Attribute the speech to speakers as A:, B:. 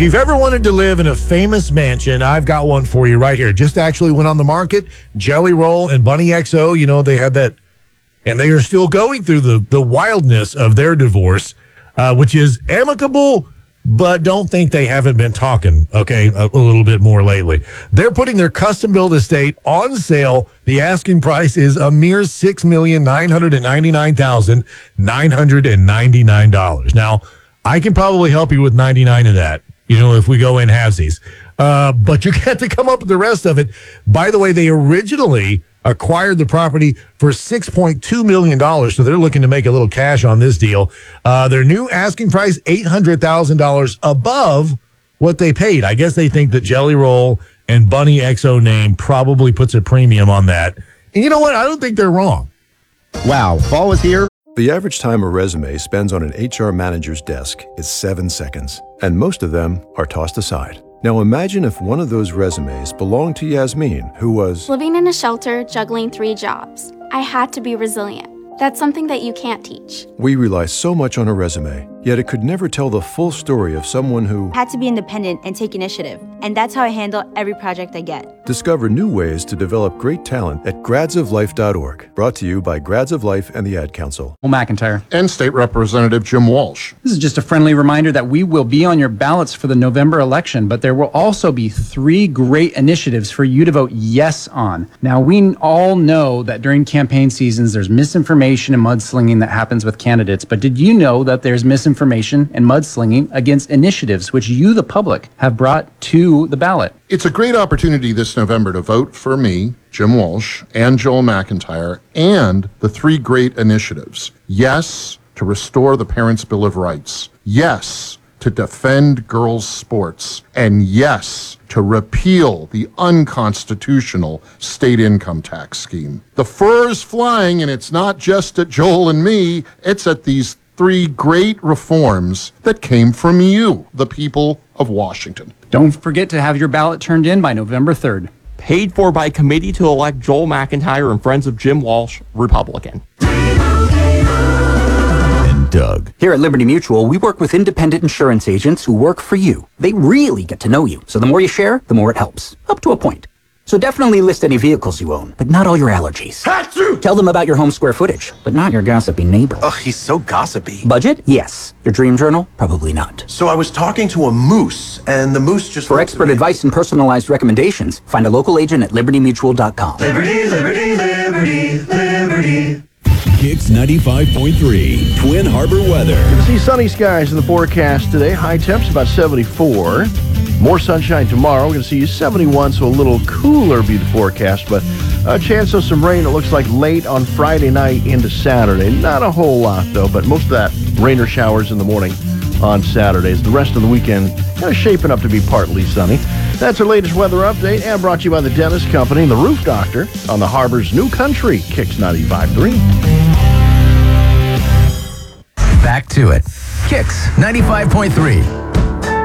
A: you've ever wanted to live in a famous mansion, I've got one for you right here. Just actually went on the market. Jelly Roll and Bunny XO, they had that, and they are still going through the wildness of their divorce, which is amicable, but don't think they haven't been talking, okay, a little bit more lately. They're putting their custom-built estate on sale. The asking price is a mere $6,999,999. Now, I can probably help you with 99 of that, if we go in halvesies. But you get to come up with the rest of it. By the way, they originally acquired the property for $6.2 million, so they're looking to make a little cash on this deal. Their new asking price, $800,000 above what they paid. I guess they think that Jelly Roll and Bunny XO name probably puts a premium on that. And you know what? I don't think they're wrong.
B: Wow, fall is here.
C: The average time a resume spends on an HR manager's desk is 7 seconds, and most of them are tossed aside. Now imagine if one of those resumes belonged to Yasmin, who was
D: living in a shelter, juggling 3 jobs. I had to be resilient. That's something that you can't teach.
C: We rely so much on a resume, yet it could never tell the full story of someone who
E: had to be independent and take initiative. And that's how I handle every project I get.
C: Discover new ways to develop great talent at gradsoflife.org. Brought to you by Grads of Life and the Ad Council.
F: McIntyre.
G: And State Representative Jim Walsh.
F: This is just a friendly reminder that we will be on your ballots for the November election, but there will also be 3 great initiatives for you to vote yes on. Now, we all know that during campaign seasons, there's misinformation and mudslinging that happens with candidates, but did you know that there's misinformation and mudslinging against initiatives which you, the public, have brought to the ballot?
G: It's a great opportunity this November to vote for me, Jim Walsh, and Joel McIntyre, and the 3 great initiatives. Yes, to restore the Parents' Bill of Rights. Yes, to defend girls' sports. And yes, to repeal the unconstitutional state income tax scheme. The fur is flying, and it's not just at Joel and me, it's at these 3 great reforms that came from you, the people of Washington.
F: Don't forget to have your ballot turned in by November 3rd.
H: Paid for by committee to elect Joel McIntyre and Friends of Jim Walsh, Republican.
I: Doug. Here at Liberty Mutual, we work with independent insurance agents who work for you. They really get to know you. So the more you share, the more it helps. Up to a point. So definitely list any vehicles you own, but not all your allergies. Achoo! Tell them about your home square footage, but not your gossipy neighbor.
J: Ugh, he's so gossipy.
I: Budget? Yes. Your dream journal? Probably not.
J: So I was talking to a moose, and the moose just...
I: For expert advice and personalized recommendations, find a local agent at libertymutual.com.
K: Liberty, liberty, liberty, liberty. Kicks 95.3, Twin Harbor weather.
B: You can see sunny skies in the forecast today. High temps about 74. More sunshine tomorrow. We're going to see 71, so a little cooler be the forecast. But a chance of some rain, it looks like late on Friday night into Saturday. Not a whole lot, though, but most of that rain or showers in the morning on Saturdays. The rest of the weekend kind of shaping up to be partly sunny. That's our latest weather update, and brought to you by the Dennis Company and the Roof Doctor on the Harbor's New Country, Kicks 95.3.
L: Back to it. Kicks 95.3.